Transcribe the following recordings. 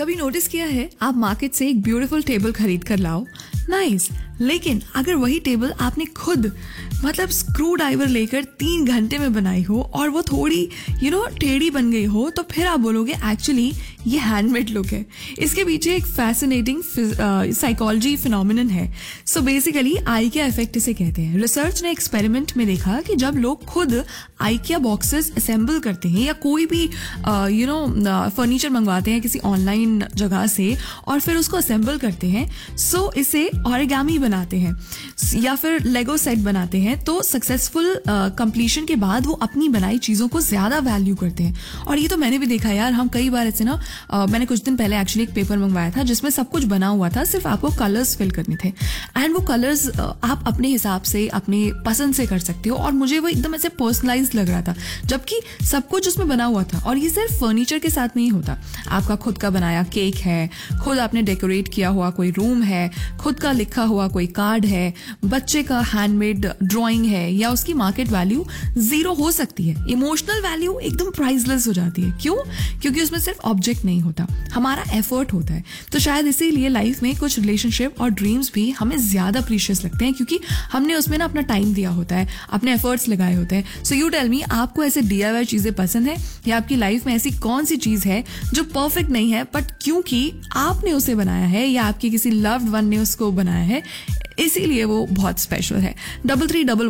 कभी नोटिस किया है आप मार्केट से एक ब्यूटीफुल टेबल खरीद कर लाओ, नाइस, लेकिन अगर वही टेबल आपने खुद मतलब स्क्रू ड्राइवर लेकर 3 घंटे में बनाई हो और वो थोड़ी टेढ़ी बन गई हो, तो फिर आप बोलोगे एक्चुअली ये हैंडमेड लुक है। इसके पीछे एक फैसिनेटिंग साइकोलॉजी फिनोमिनन है। सो बेसिकली आइकिया इफेक्ट इसे कहते हैं। रिसर्च ने एक्सपेरिमेंट में देखा कि जब लोग खुद आइकिया बॉक्सेस असेंबल करते हैं या कोई भी फर्नीचर मंगवाते हैं किसी ऑनलाइन जगह से और फिर उसको असेंबल करते हैं, सो इसे ऑरिगामी बनाते हैं या फिर लेगो सेट बनाते हैं, तो सक्सेसफुल कंप्लीशन के बाद वो अपनी बनाई चीज़ों को ज़्यादा वैल्यू करते हैं। और ये तो मैंने भी देखा यार, हम कई बार ऐसे मैंने कुछ दिन पहले एक्चुअली एक पेपर मंगवाया था जिसमें सब कुछ बना हुआ था, सिर्फ आपको कलर्स फिल करने थे एंड वो कलर्स आप अपने हिसाब से अपने पसंद से कर सकते हो और मुझे वो एकदम ऐसे पर्सनलाइज लग रहा था, जबकि सब कुछ उसमें बना हुआ था। और ये सिर्फ फर्नीचर के साथ नहीं होता, आपका खुद का बनाया केक है, खुद आपने डेकोरेट किया हुआ कोई रूम है, खुद का लिखा हुआ कोई कार्ड है, बच्चे का हैंडमेड ड्राइंग है, या उसकी मार्केट वैल्यू 0 हो सकती है, इमोशनल वैल्यू एकदम प्राइसलेस हो जाती है। क्यों? क्योंकि उसमें सिर्फ ऑब्जेक्ट नहीं होता, हमारा एफर्ट होता है। तो शायद इसीलिए लाइफ में कुछ रिलेशनशिप और ड्रीम्स भी हमें ज्यादा प्रीशियस लगते हैं, क्योंकि हमने उसमें ना अपना टाइम दिया होता है, अपने एफर्ट्स लगाए होते हैं। सो यू टेल मी, आपको ऐसे DIY चीजें पसंद है या आपकी लाइफ में ऐसी कौन सी चीज है जो परफेक्ट नहीं है बट क्योंकि आपने उसे बनाया है या आपके किसी लव्ड वन ने उसको बनाया है इसीलिए वो बहुत स्पेशल है।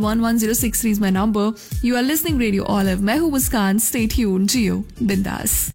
33111063 is my number. You are listening radio olive. मैं हूँ मुस्कान। स्टे ट्यून्ड, जियो बिंदास।